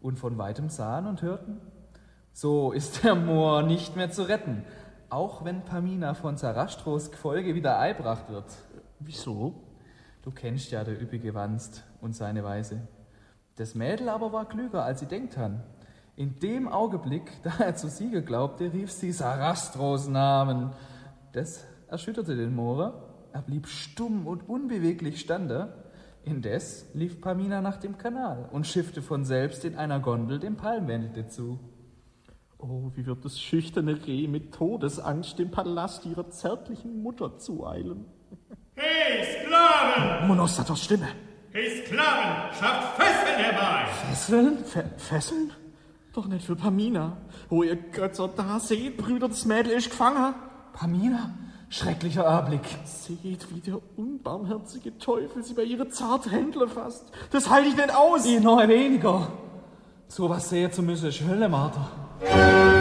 und von weitem sahen und hörten: So ist der Moor nicht mehr zu retten, auch wenn Pamina von Sarastros Gefolge wieder einbracht wird. Wieso? Du kennst ja der üppige Wanst und seine Weise. Das Mädel aber war klüger, als sie denkt han. In dem Augenblick, da er zu Siege glaubte, rief sie Sarastros Namen. Das erschütterte den Mohrer. Er blieb stumm und unbeweglich stande. Indes lief Pamina nach dem Kanal und schiffte von selbst in einer Gondel dem Palmwände zu. Oh, wie wird das schüchterne Reh mit Todesangst dem Palast ihrer zärtlichen Mutter zueilen. Hey, Sklaven! Monostatos Stimme. Hey, Sklaven, schafft Fesseln herbei! Fesseln? Fesseln? Doch nicht für Pamina. Oh, ihr Götter, da seht, Brüder, das Mädel ist gefangen. Pamina? Schrecklicher Anblick. Seht, wie der unbarmherzige Teufel sie bei ihre zarte Händler fasst. Das halte ich nicht aus. Noch weniger. So was sehen zu müssen, ist Hölle, Martha.